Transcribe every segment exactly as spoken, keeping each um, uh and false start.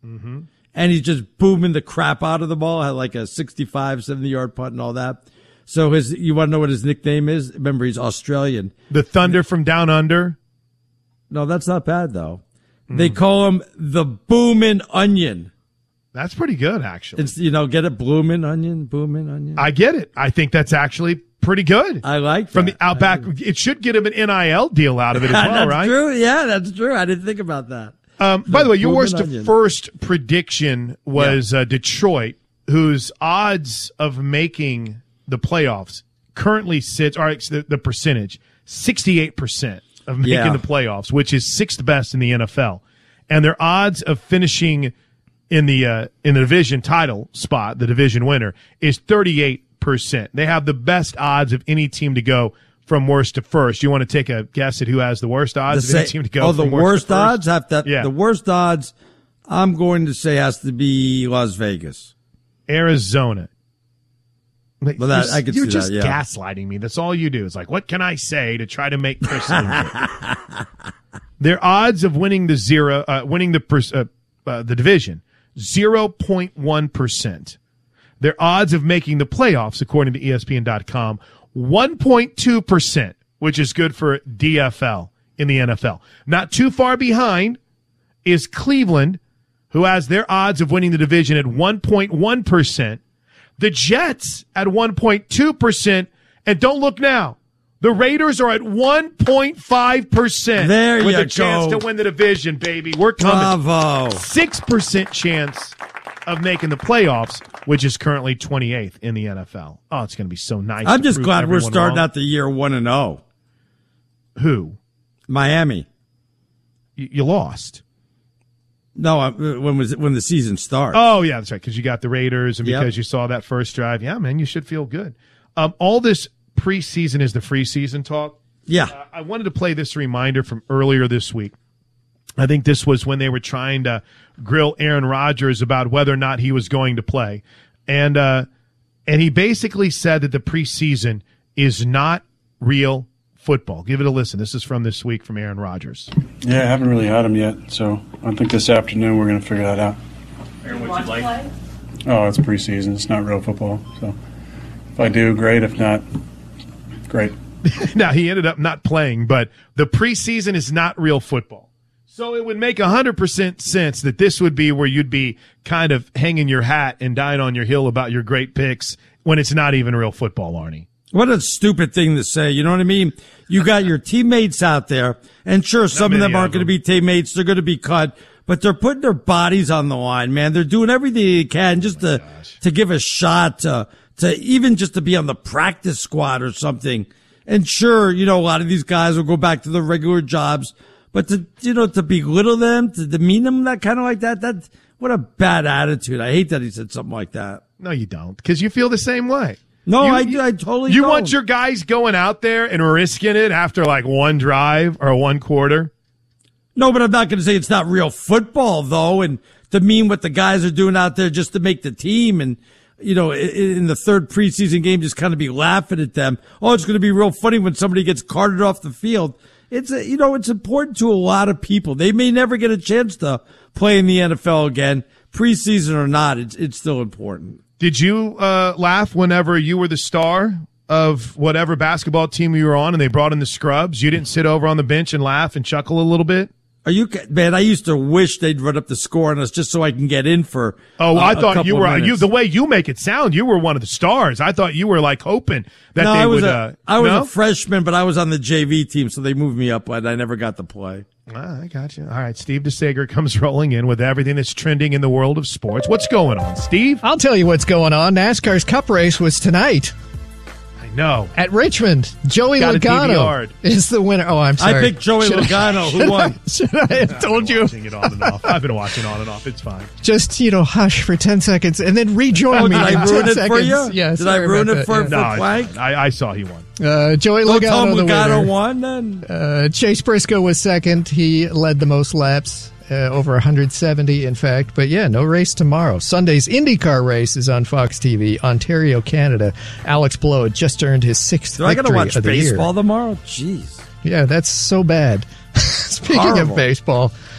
Mm-hmm. And he's just booming the crap out of the ball, had like a sixty-five, seventy-yard putt and all that. So his, you want to know what his nickname is? Remember, he's Australian. The Thunder from Down Under? No, that's not bad, though. Mm. They call him the Boomin' Onion. That's pretty good, actually. It's, you know, get it? Bloomin' Onion, Boomin' Onion. I get it. I think that's actually pretty good. I like that. From the Outback, it should get him an N I L deal out of it as well, that's right? True. Yeah, that's true. I didn't think about that. Um, by the way, your worst onion. first prediction was yeah. uh, Detroit, whose odds of making the playoffs currently sits, or the, the percentage, sixty-eight percent of making yeah. the playoffs, which is sixth best in the N F L. And their odds of finishing in the uh, in the division title spot, the division winner, is thirty-eight percent. They have the best odds of any team to go from worst to first. You want to take a guess at who has the worst odds the of any team to go oh, from the worst, worst to odds? Have to, yeah. The worst odds, I'm going to say, has to be Las Vegas. Arizona. Well, that, you're I could you're see just that, yeah. gaslighting me. That's all you do. It's like, what can I say to try to make Chris Their odds of winning the zero, uh, winning the pers- uh, uh, the division, zero point one percent. Their odds of making the playoffs, according to E S P N dot com, one point two percent, which is good for D F L in the N F L. Not too far behind is Cleveland, who has their odds of winning the division at one point one percent. The Jets at one point two percent. And don't look now. The Raiders are at one point five percent. There with you a chance go. to win the division, baby. We're coming. Bravo. six percent chance of making the playoffs, which is currently twenty-eighth in the N F L. Oh, it's going to be so nice. I'm to just prove glad we're everyone starting wrong. out the year one and oh. Who? Miami. You, you lost. No, uh, when was it, when the season starts? Oh, yeah, that's right, because you got the Raiders and Yep. because you saw that first drive. Yeah, man, you should feel good. Um, all this preseason is the free season talk. Yeah. Uh, I wanted to play this reminder from earlier this week. I think this was when they were trying to grill Aaron Rodgers about whether or not he was going to play. And uh, and he basically said that the preseason is not real football. Give it a listen. This is from this week from Aaron Rodgers. Yeah, I haven't really had him yet, so I think this afternoon we're going to figure that out. Aaron, what'd you like? Oh, it's preseason. It's not real football. So if I do, great. If not, great. Now, he ended up not playing, but the preseason is not real football. So it would make one hundred percent sense that this would be where you'd be kind of hanging your hat and dying on your hill about your great picks when it's not even real football, Arnie. What a stupid thing to say. You know what I mean? You got your teammates out there, and sure, some of them aren't going to be teammates. They're going to be cut, but they're putting their bodies on the line, man. They're doing everything they can just to, to give a shot, to, to even just to be on the practice squad or something. And sure, you know, a lot of these guys will go back to their regular jobs, but to, you know, to belittle them, to demean them, that kind of like that, that, what a bad attitude. I hate that he said something like that. No, you don't, because you feel the same way. No, you, I, I totally You don't. want your guys going out there and risking it after like one drive or one quarter? No, but I'm not going to say it's not real football, though, and demean what the guys are doing out there just to make the team. And, you know, in, in the third preseason game, just kind of be laughing at them. Oh, it's going to be real funny when somebody gets carted off the field. It's, a, you know, it's important to a lot of people. They may never get a chance to play in the N F L again, preseason or not. It's, it's still important. Did you uh, laugh whenever you were the star of whatever basketball team you were on and they brought in the scrubs? You didn't sit over on the bench and laugh and chuckle a little bit? Are you, man, I used to wish they'd run up the score on us just so I can get in for Oh, uh, I a thought you couple were, of you, minutes. the way you make it sound, you were one of the stars. I thought you were like hoping that no, they I was would. a, uh, I was no? a freshman, but I was on the J V team, so they moved me up, but I never got to play. Ah, I got you. All right, Steve DeSager comes rolling in with everything that's trending in the world of sports. What's going on, Steve? I'll tell you what's going on. NASCAR's Cup race was tonight. I know. At Richmond, Joey Got a D V Logano R'd. is the winner. Oh, I'm sorry. I picked Joey Should Logano. I, Who won? I, should I have told I've been you? watching it on and off. I've been watching on and off. It's fine. Just, you know, hush for ten seconds and then rejoin Oh, me did in I ten ruin it seconds. for you? Yeah, Did sorry I ruin about it for, that, for No, it's Plank? fine. I, I saw he won. yeah. Uh, Joey Don't tell Logano, him the Logano winner. won, then. Uh, Chase Briscoe was second. He led the most laps, uh, over one hundred seventy, in fact. But yeah, no race tomorrow. Sunday's IndyCar race is on Fox T V. Ontario, Canada. Alex Blow just earned his sixth Do I got to victory watch of the baseball year. tomorrow? Jeez. Yeah, that's so bad. Speaking Horrible. of baseball,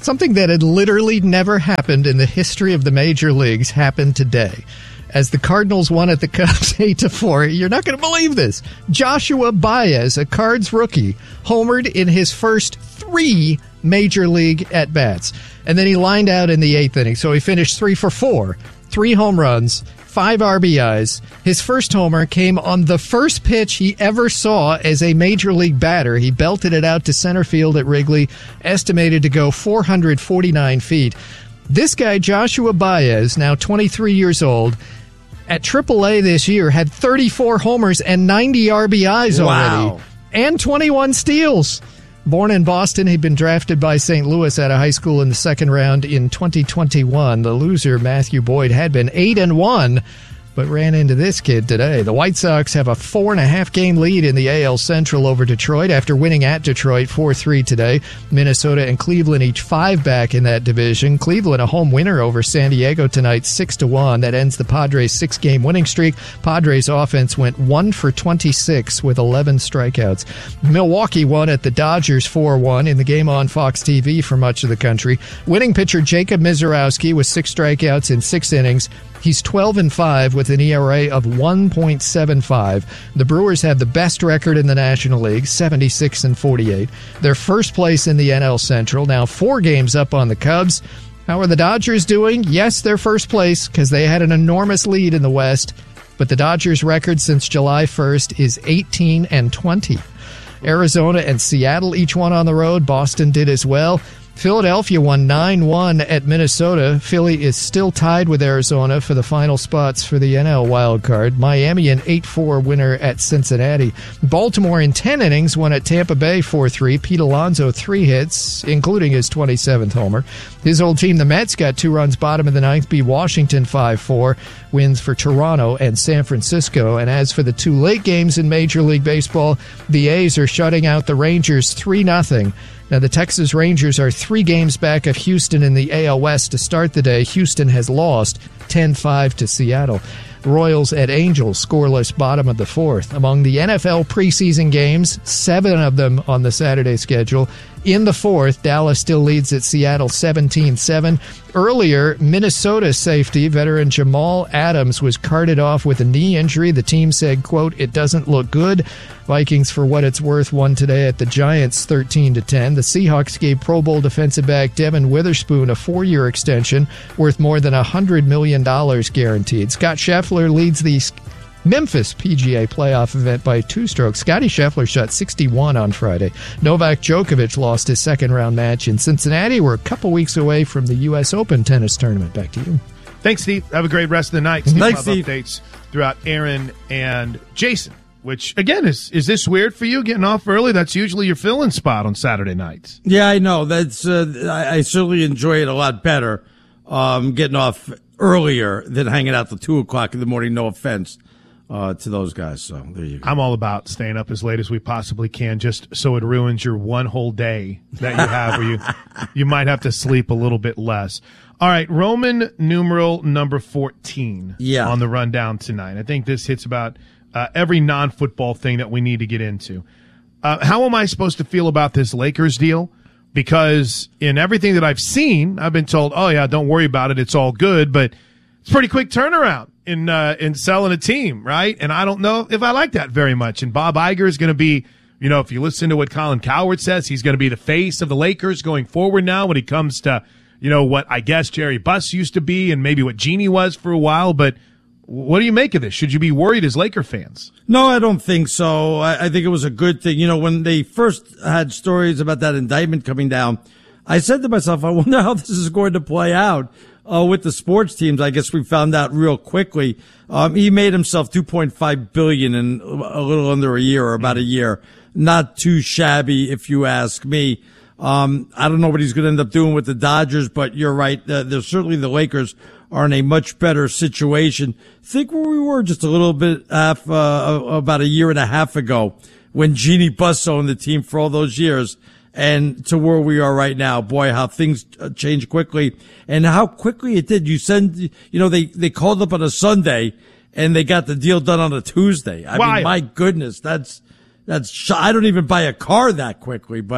Something that had literally never happened in the history of the major leagues happened today. As the Cardinals won at the Cubs eight to four, you're not going to believe this. Joshua Baez, a Cards rookie, homered in his first three major league at-bats. And then he lined out in the eighth inning, so he finished three for four, three home runs, five R B Is. His first homer came on the first pitch he ever saw as a major league batter. He belted it out to center field at Wrigley, estimated to go four hundred forty-nine feet. This guy, Joshua Baez, now twenty-three years old, at triple A this year, had thirty-four homers and ninety R B Is Wow. already, and twenty-one steals. Born in Boston, he'd been drafted by Saint Louis out of high school in the second round in twenty twenty-one. The loser, Matthew Boyd, had been eight and one, but ran into this kid today. The White Sox have a four and a half game lead in the A L Central over Detroit after winning at Detroit four three today. Minnesota and Cleveland each five back in that division. Cleveland a home winner over San Diego tonight, six to one. That ends the Padres six game winning streak. Padres offense went one for twenty-six with eleven strikeouts. Milwaukee won at the Dodgers four one in the game on Fox T V for much of the country. Winning pitcher Jacob Mizorowski with six strikeouts in six innings. He's twelve and five with an E R A of one point seven five. The Brewers have the best record in the National League, seventy-six and forty-eight. They're first place in the N L Central, now four games up on the Cubs. How are the Dodgers doing? Yes, they're first place because they had an enormous lead in the West, but the Dodgers' record since July first is eighteen and twenty. Arizona and Seattle each won on the road. Boston did as well. Philadelphia won nine one at Minnesota. Philly is still tied with Arizona for the final spots for the N L wildcard. Miami an eight four winner at Cincinnati. Baltimore in ten innings won at Tampa Bay four three. Pete Alonso three hits, including his twenty-seventh homer. His old team, the Mets, got two runs bottom of the ninth, beat Washington five four. Wins for Toronto and San Francisco. And as for the two late games in Major League Baseball, the A's are shutting out the Rangers three nothing. Now, the Texas Rangers are three games back of Houston in the A L West to start the day. Houston has lost ten five to Seattle. Royals at Angels, scoreless bottom of the fourth. Among the N F L preseason games, seven of them on the Saturday schedule. In the fourth, Dallas still leads at Seattle seventeen seven. Earlier, Minnesota safety veteran Jamal Adams was carted off with a knee injury. The team said, quote, "It doesn't look good." Vikings, for what it's worth, won today at the Giants thirteen to ten. The Seahawks gave Pro Bowl defensive back Devin Witherspoon a four-year extension worth more than one hundred million dollars guaranteed. Scott Scheffler leads the Memphis P G A playoff event by two strokes. Scotty Scheffler shot sixty-one on Friday. Novak Djokovic lost his second-round match in Cincinnati. We're a couple weeks away from the U S Open tennis tournament. Back to you. Thanks, Steve. Have a great rest of the night. Steve, Thanks, Steve. Steve. Updates throughout Aaron and Jason, which, again, is is this weird for you, getting off early? That's usually your fill-in spot on Saturday nights. Yeah, I know. That's uh, I, I certainly enjoy it a lot better, um, getting off earlier than hanging out till two o'clock in the morning. No offense uh, to those guys. So there you go. I'm all about staying up as late as we possibly can, just so it ruins your one whole day that you have where you, you might have to sleep a little bit less. All right, Roman numeral number fourteen yeah. on the rundown tonight. I think this hits about uh, every non-football thing that we need to get into. Uh, how am I supposed to feel about this Lakers deal? Because in everything that I've seen, I've been told, oh, yeah, don't worry about it. It's all good. But it's a pretty quick turnaround in uh, in selling a team, right? And I don't know if I like that very much. And Bob Iger is going to be, you know, if you listen to what Colin Cowherd says, he's going to be the face of the Lakers going forward now when it comes to, you know, what I guess Jerry Buss used to be and maybe what Jeannie was for a while. But what do you make of this? Should you be worried as Laker fans? No, I don't think so. I, I think it was a good thing. You know, when they first had stories about that indictment coming down, I said to myself, I wonder how this is going to play out uh, with the sports teams. I guess we found out real quickly. Um, he made himself two point five billion dollars in a little under a year, or about a year. Not too shabby, if you ask me. Um, I don't know what he's going to end up doing with the Dodgers, but you're right. Uh, there's certainly the Lakers are in a much better situation. Think where we were just a little bit half, uh, about a year and a half ago when Jeannie Buss owned the team for all those years, and to where we are right now. Boy, how things change quickly, and how quickly it did. You send, you know, they, they called up on a Sunday and they got the deal done on a Tuesday. I Wild. mean, my goodness, that's, that's, I don't even buy a car that quickly, but,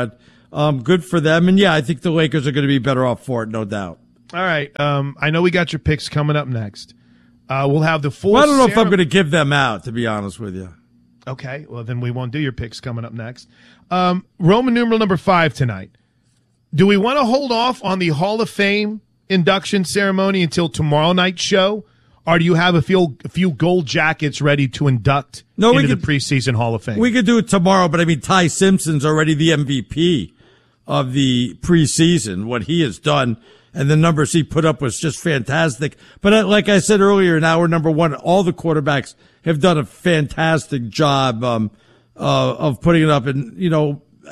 um, good for them. And yeah, I think the Lakers are going to be better off for it, no doubt. All right. Um, I know we got your picks coming up next. Uh, we'll have the full. Well, I don't know Sarah- if I'm going to give them out, to be honest with you. Okay. Well, then we won't do your picks coming up next. Um, Roman numeral number five tonight. Do we want to hold off on the Hall of Fame induction ceremony until tomorrow night's show? Or do you have a few, a few gold jackets ready to induct no, into could, the preseason Hall of Fame? We could do it tomorrow, but I mean, Ty Simpson's already the M V P of the preseason, what he has done. And the numbers he put up was just fantastic. But like I said earlier, in hour number one, all the quarterbacks have done a fantastic job um, uh, of putting it up. And, you know,